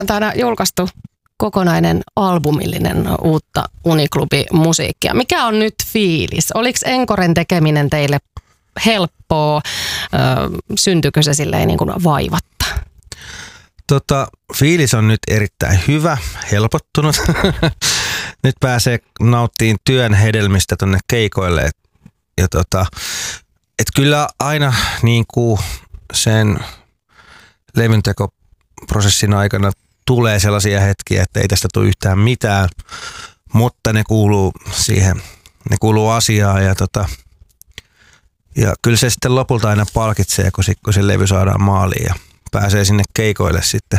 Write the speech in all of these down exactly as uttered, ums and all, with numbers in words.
maanantaina julkaistu kokonainen albumillinen uutta Uniklubi-musiikkia. Mikä on nyt fiilis? Oliko Enkoren tekeminen teille helppoa? Ö, syntyykö se silleen niin kuin vaivatta? Tota, fiilis on nyt erittäin hyvä, helpottunut. Nyt pääsee nauttiin työn hedelmistä tonne keikoille. Et, ja tota, et kyllä aina niin kuin sen levyntekoprosessin aikana tulee sellaisia hetkiä, että ei tästä tule yhtään mitään, mutta ne kuuluu siihen, ne kuuluu asiaan ja, tota, ja kyllä se sitten lopulta aina palkitsee, kun se, kun se levy saadaan maaliin ja pääsee sinne keikoille sitten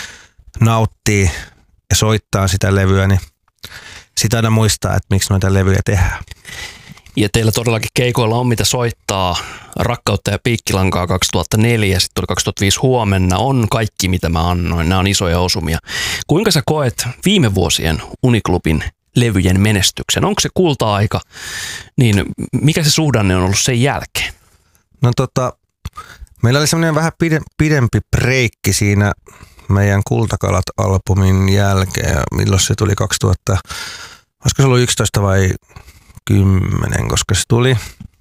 nauttii ja soittaa sitä levyä, niin sitä aina muistaa, että miksi noita levyjä tehdään. Ja teillä todellakin keikoilla on mitä soittaa. Rakkautta ja piikkilankaa kaksituhattaneljä, sitten tuli kaksituhattaviisi Huomenna, on kaikki mitä mä annoin. Nämä on isoja osumia. Kuinka sä koet viime vuosien Uniklubin levyjen menestyksen? Onko se kulta-aika? Niin mikä se suhdanne on ollut sen jälkeen? No tota, meillä oli semmoinen vähän pidempi breikki siinä meidän Kultakalat-albumin jälkeen. Milloin se tuli kaksituhatta? Olisiko se ollut yksitoista vai kymmenen, koska se tuli.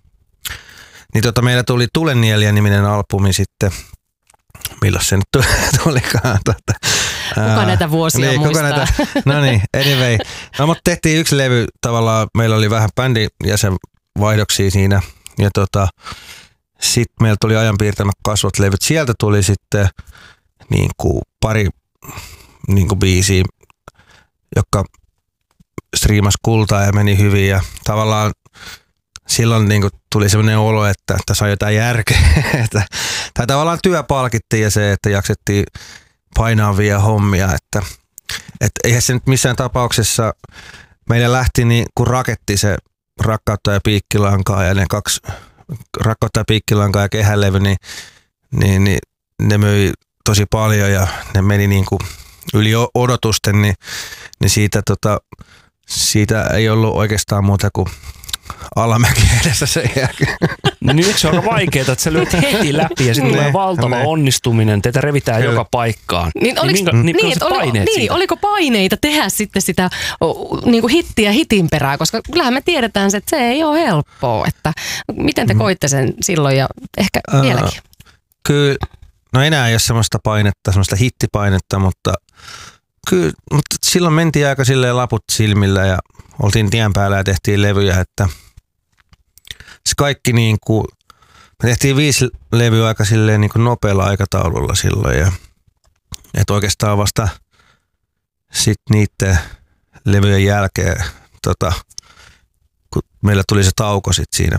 Niin tota, meillä tuli Tulennielijä-niminen albumi sitten. Milloin se nyt tulikaan? Tota, kuka näitä vuosia niin, muistaa? Näitä, no niin, anyway. No, mutta tehtiin yksi levy tavallaan. Meillä oli vähän bändin jäsenvaihdoksia siinä. Ja tota, sitten meillä tuli Ajan piirtämät kasvot levyt. Sieltä tuli sitten niin kuin pari niin kuin biisiä, jotka striimas kultaa ja meni hyvin ja tavallaan silloin niin kuin tuli sellainen olo, että tässä on jotain järkeä. Tai tavallaan työ palkittiin ja se, että jaksettiin painavia hommia, että, että eihän se nyt missään tapauksessa meillä lähti niin kuin raketti se Rakkautta ja piikkilankaa ja ne kaksi Rakkautta ja piikkilankaa ja Kehälevy, niin, niin, niin ne myi tosi paljon ja ne meni niin kuin yli odotusten, niin, niin siitä, tota, siitä ei ollut oikeastaan muuta kuin alamäki edessä sen jälkeen. No nyt se on aika vaikeaa, että sä lyöt heti läpi ja sitten tulee valtava ne. onnistuminen, teitä revitään Kyllä. joka paikkaan. Niin, niin, minkä, niin, niin, niin, oli, niin oliko paineita tehdä sitten sitä niin kuin hittiä hitin perään, koska kyllähän me tiedetään se, että se ei ole helppoa, että miten te koitte sen silloin ja ehkä uh, vieläkin? Kyllä, no enää ei ole semmoista painetta, semmoista hittipainetta, mutta kyllä, mutta silloin mentiin aika silleen laput silmillä ja oltiin tien päällä ja tehtiin levyjä, että se kaikki niin kuin, me tehtiin viisi levyä aika silleen niin kuin nopealla aikataululla silloin ja että oikeastaan vasta sitten niiden levyjen jälkeen, tota, kun meillä tuli se tauko sitten siinä,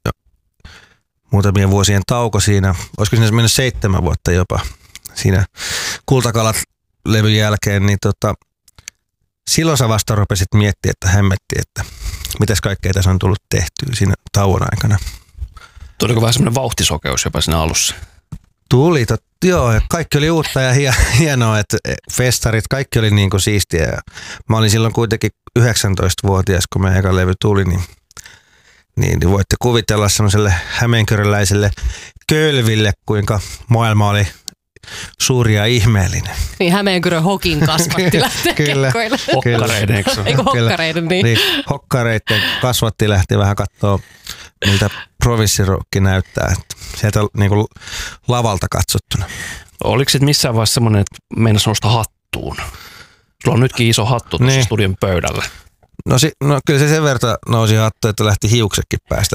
muutamien vuosien tauko siinä, olisiko siinä mennyt seitsemän vuotta jopa siinä Kultakalat levyn jälkeen, niin tota, silloin sä vasta rupesit miettimään, että hämmetti, että mitäs kaikkea tässä on tullut tehtyä siinä tauon aikana. Tuliko vähän semmoinen vauhtisokeus jopa siinä alussa? Tuli, tot, joo. Kaikki oli uutta ja hienoa, että festarit, kaikki oli niin kuin siistiä. Ja mä olin silloin kuitenkin yhdeksäntoistavuotias, kun meidän eka levy tuli, niin, niin, niin voitte kuvitella semmoiselle hämeenkyröläiselle kölville, kuinka maailma oli suuri ja ihmeellinen. Niin Hämeenkyrön hokin kasvatti lähteä kekkoille. Hokkareiden, eikö se? Eikö hokkareiden, niin. niin. Hokkareiden kasvatti lähti vähän katsoa, miltä provinssirokki näyttää. Että sieltä niin kuin lavalta katsottuna. Oliko se missään vaiheessa semmoinen, että meinasi nousta hattuun? Sulla on nytkin iso hattu tuossa niin. studion pöydällä. No, si, no kyllä se sen verran nousi hattu, että lähti hiuksetkin päästä.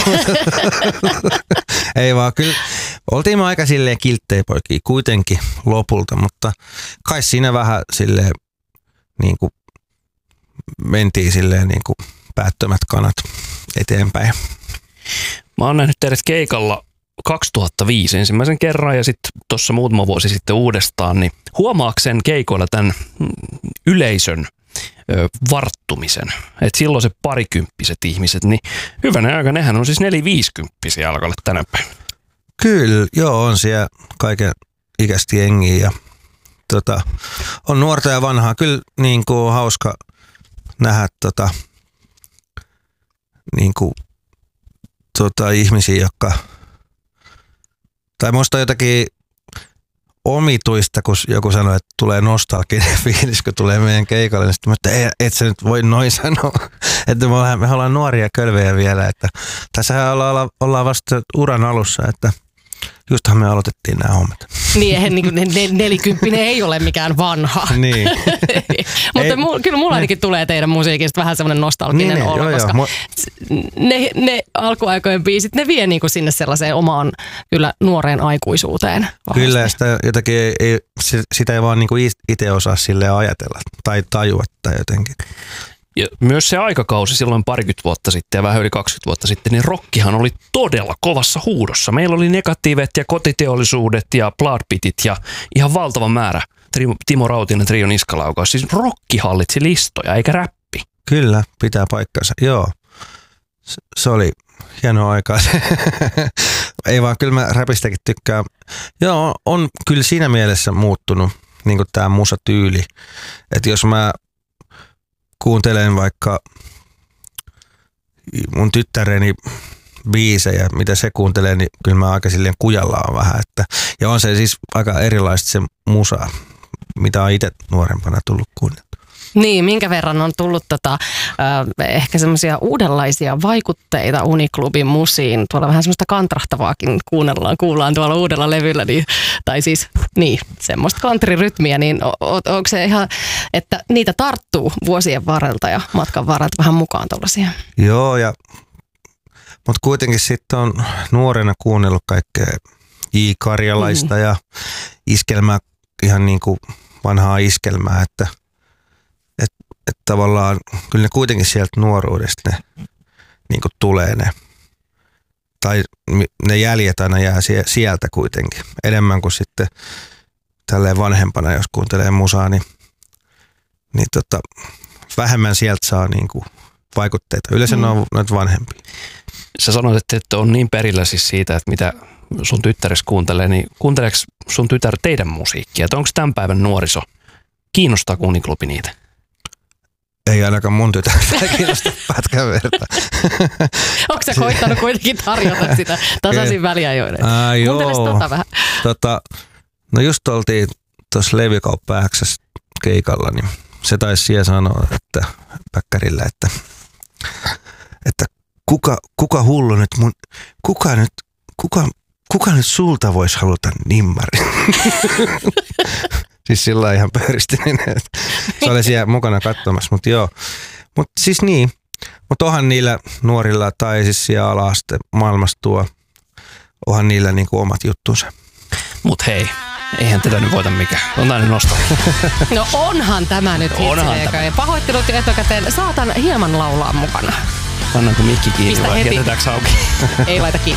Ei vaan, kyllä oltiin me aika silleen kilttejä poikia kuitenkin lopulta, mutta kai siinä vähän silleen niin kuin mentiin silleen niin kuin päättömät kanat eteenpäin. Mä oon nähnyt teidät keikalla kaksituhattaviisi ensimmäisen kerran ja sitten tuossa muutama vuosi sitten uudestaan, niin huomaako sen keikoilla tämän yleisön ö, varttumisen? Että silloin se parikymppiset ihmiset, niin hyvänä aika, nehän on siis neliviisikymppisiä alkalle tänä päivänä. Kyllä, joo, on siellä kaiken ikäistä jengiä ja tota, on nuorta ja vanhaa. Kyllä niin kuin on hauska nähdä tota, niin kuin, tota, ihmisiä, jotka tai musta jotakin omituista, kun joku sanoi, että tulee nostalginen fiilis, kun tulee meidän keikalle. Niin sitten mä, että ei, et sä nyt voi noin sanoa. Että me ollaan, me ollaan nuoria kölvejä vielä. Että tässähän ollaan, ollaan vasta uran alussa, että justhan me aloitettiin nämä hommat. Niin, eihän niin nel, nelikymppinen ei ole mikään vanha. Niin. Mutta mu, kyllä mulla ainakin tulee teidän musiikista vähän semmoinen nostalginen niin, olo, joo, koska joo. ne, ne alkuaikojen biisit, ne vie niin kuin sinne sellaiseen omaan kyllä nuoreen aikuisuuteen. Vahvasti. Kyllä, ja sitä, jotakin ei, ei, sitä ei vaan niin kuin itse osaa silleen ajatella tai tajua tai jotenkin. Ja myös se aikakausi silloin parikymmentä vuotta sitten ja vähän yli kaksikymmentä vuotta sitten, niin rockihan oli todella kovassa huudossa. Meillä oli Negatiivet ja Kotiteollisuudet ja Bloodpitit ja ihan valtava määrä. Timo Rautinen Trio niskalaukaus. Siis rocki hallitsi listoja, eikä räppi. Kyllä, pitää paikkansa. Joo, se, se oli hienoa aikaa. Ei vaan, kyllä mä räpistäkin tykkään. Joo, on kyllä siinä mielessä muuttunut niin kuin tää musatyyli. Että jos mä kuuntelen vaikka mun tyttäreni biisejä, mitä se kuuntelee, niin kyllä mä aika silleen kujallaan vähän. Että, ja on se siis aika erilaista se musa, mitä on itse nuorempana tullut kuunneltua. Niin, minkä verran on tullut tota, äh, ehkä semmoisia uudenlaisia vaikutteita Uniklubin musiin. Tuolla vähän semmoista kantrahtavaakin kuunnellaan, kuullaan tuolla uudella levyllä. Niin, tai siis niin, semmoista country-rytmiä, niin on, onko se ihan, että niitä tarttuu vuosien varrelta ja matkan varrelta vähän mukaan tuollaisia? Joo, ja, mutta kuitenkin sitten on nuorena kuunnellut kaikkea J. Karjalaista mm. ja iskelmää, ihan niin kuin vanhaa iskelmää, että Että et tavallaan kyllä ne kuitenkin sieltä nuoruudesta ne niin kuin tulee ne. Tai ne jäljet aina jää sieltä kuitenkin. Enemmän kuin sitten tälleen vanhempana, jos kuuntelee musaa, niin, niin tota, vähemmän sieltä saa niin kuin vaikutteita. Yleensä mm. ne on noita vanhempia. Sä sanoit, että on niin perillä siis siitä, että mitä sun tyttäres kuuntelee, niin kuunteleeko sun tytär teidän musiikkia? Että onko tämän päivän nuoriso? Kiinnostaa Uniklubi niitä? Ei ainakaan mun tytärtä kiinnosta pätkän verta. Onko sä koittanut kuitenkin tarjota sitä tasaisin väliajoin? Kuunteles tota vähän. Tota, no just oltiin tuossa Levykauppa X:ssä keikalla, niin se taisi siellä sanoa, että Päkkärillä, että, että kuka, kuka hullu nyt mun, kuka nyt, kuka, kuka nyt sulta voisi haluta nimmari? Siis sillä ihan pöyristinen. Se oli siellä mukana katsomassa, mutta joo. Mutta siis niin. Mutta onhan niillä nuorilla tai siis siellä ala-aste maailmassa tuo, onhan niillä niinku omat juttunsa. Mut hei, eihän tätä nyt voita mikään. On tää nyt nostaa. No onhan tämä nyt itse. Pahoittelut etukäteen. Saatan hieman laulaa mukana. Pannaanko mikki kiinni vai jätetäänkö auki? Ei laita kiinni.